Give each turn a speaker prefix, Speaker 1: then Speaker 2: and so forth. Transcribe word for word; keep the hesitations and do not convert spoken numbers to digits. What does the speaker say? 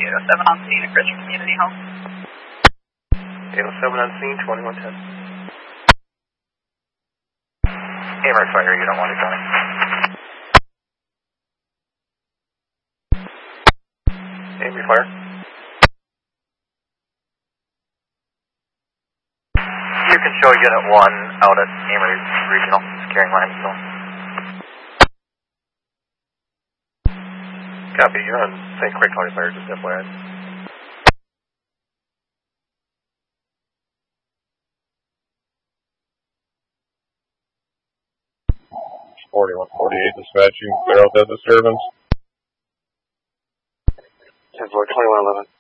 Speaker 1: eight oh seven on scene at Christian Community Home.
Speaker 2: eight oh seven on scene, twenty-one ten. Hammer fire, you don't want to join. Hammer fire. You can show Unit one out at Amory Regional, securing limestone. Copy, you're on Saint Croix County Fire, just F Y I.
Speaker 3: forty-one forty-eight dispatching, clear out that disturbance.
Speaker 2: ten four, twenty-one eleven.